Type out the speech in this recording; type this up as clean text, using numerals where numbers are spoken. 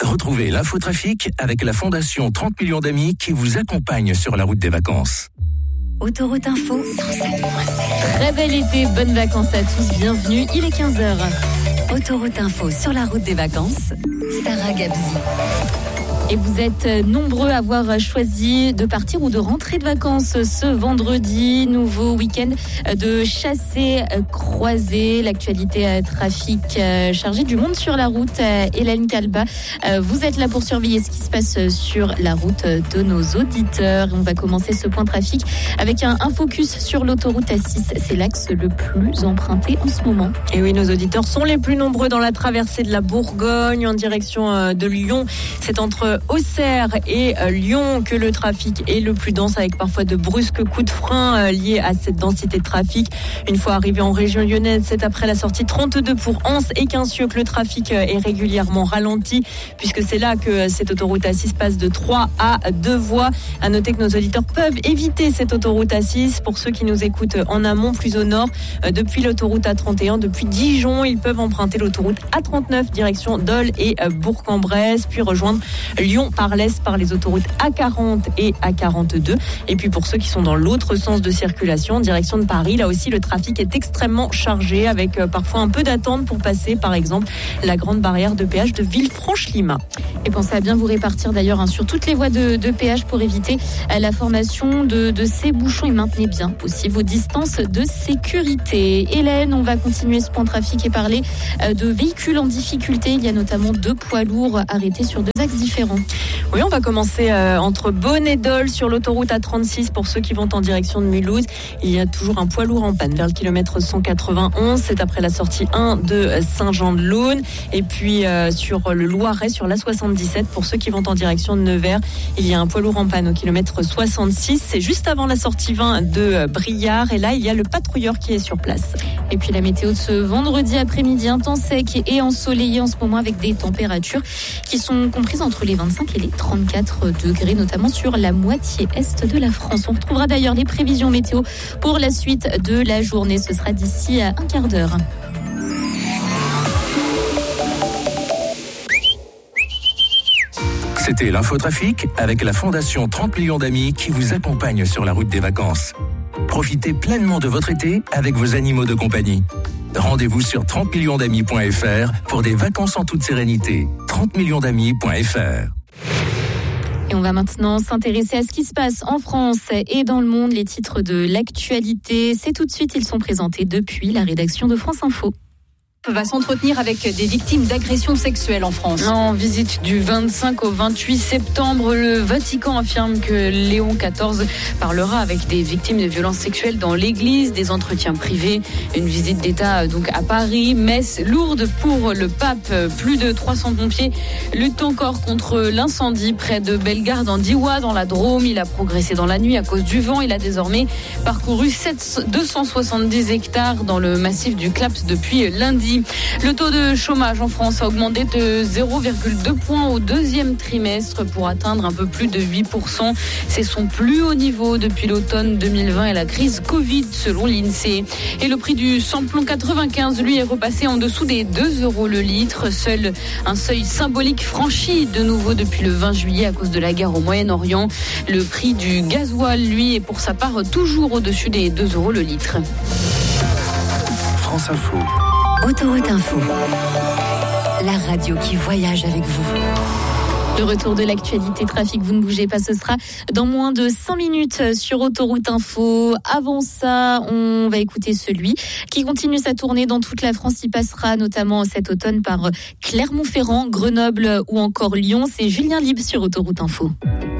Retrouvez l'infotrafic avec la Fondation 30 millions d'amis qui vous accompagne sur la route des vacances. Autoroute Info 107.7. Très bel été, bonnes vacances à tous, bienvenue, il est 15h. Autoroute Info sur la route des vacances, Sarah Gabzi. Et vous êtes nombreux à avoir choisi de partir ou de rentrer de vacances ce vendredi. Nouveau week-end de chassé-croisé. L'actualité trafic chargée du monde sur la route. Hélène Calba, vous êtes là pour surveiller ce qui se passe sur la route de nos auditeurs. On va commencer ce point trafic avec un focus sur l'autoroute A6. C'est l'axe le plus emprunté en ce moment. Et oui, nos auditeurs sont les plus nombreux dans la traversée de la Bourgogne en direction de Lyon. C'est entre Auxerre et Lyon que le trafic est le plus dense, avec parfois de brusques coups de frein liés à cette densité de trafic. Une fois arrivé en région lyonnaise, c'est après la sortie 32 pour Anse et Quincieux que le trafic est régulièrement ralenti, puisque c'est là que cette autoroute A6 passe de 3 à 2 voies. À noter que nos auditeurs peuvent éviter cette autoroute A6. Pour ceux qui nous écoutent en amont, plus au nord, depuis l'autoroute A31, depuis Dijon, ils peuvent emprunter l'autoroute A39 direction Dole et Bourg-en-Bresse, puis rejoindre Lyon par l'est par les autoroutes A40 et A42. Et puis pour ceux qui sont dans l'autre sens de circulation, direction de Paris, là aussi le trafic est extrêmement chargé, avec parfois un peu d'attente pour passer par exemple la grande barrière de péage de Villefranche-Lima. Et pensez à bien vous répartir d'ailleurs sur toutes les voies de péage pour éviter la formation de ces bouchons, et maintenez bien aussi vos distances de sécurité. Hélène, on va continuer ce point trafic et parler de véhicules en difficulté. Il y a notamment 2 poids lourds arrêtés sur 2 axes différents. Oui, on va commencer entre Beaune et Dole sur l'autoroute A36 pour ceux qui vont en direction de Mulhouse. Il y a toujours un poids lourd en panne vers le kilomètre 191. C'est après la sortie 1 de Saint-Jean-de-Laune. Et puis sur le Loiret, sur l'A77, pour ceux qui vont en direction de Nevers, il y a un poids lourd en panne au kilomètre 66. C'est juste avant la sortie 20 de Briard. Et là, il y a le patrouilleur qui est sur place. Et puis la météo de ce vendredi après-midi, un temps sec et ensoleillé en ce moment, avec des températures qui sont comprises entre les 25 et les 34 degrés, notamment sur la moitié est de la France. On retrouvera d'ailleurs les prévisions météo pour la suite de la journée. Ce sera d'ici à un quart d'heure. C'était l'infotrafic avec la Fondation 30 millions d'amis qui vous accompagne sur la route des vacances. Profitez pleinement de votre été avec vos animaux de compagnie. Rendez-vous sur 30millionsdamis.fr pour des vacances en toute sérénité. 30millionsdamis.fr. Et on va maintenant s'intéresser à ce qui se passe en France et dans le monde. Les titres de l'actualité, c'est tout de suite, ils sont présentés depuis la rédaction de France Info. Va s'entretenir avec des victimes d'agressions sexuelles en France. En visite du 25 au 28 septembre, le Vatican affirme que Léon XIV parlera avec des victimes de violences sexuelles dans l'église, des entretiens privés, une visite d'État donc à Paris, messe lourde pour le pape. Plus de 300 pompiers luttent encore contre l'incendie près de Bellegarde en Diois dans la Drôme. Il a progressé dans la nuit à cause du vent. Il a désormais parcouru 270 hectares dans le massif du Claps depuis lundi. Le taux de chômage en France a augmenté de 0,2 points au deuxième trimestre pour atteindre un peu plus de 8%. C'est son plus haut niveau depuis l'automne 2020 et la crise Covid, selon l'INSEE. Et le prix du samplon 95, lui, est repassé en dessous des 2 € le litre. Seul un seuil symbolique franchi de nouveau depuis le 20 juillet à cause de la guerre au Moyen-Orient. Le prix du gasoil, lui, est pour sa part toujours au-dessus des 2 € le litre. France Info. Autoroute Info, la radio qui voyage avec vous. Le retour de l'actualité trafic, vous ne bougez pas, ce sera dans moins de 5 minutes sur Autoroute Info. Avant ça, on va écouter celui qui continue sa tournée dans toute la France. Il passera notamment cet automne par Clermont-Ferrand, Grenoble ou encore Lyon. C'est Julien Libre sur Autoroute Info.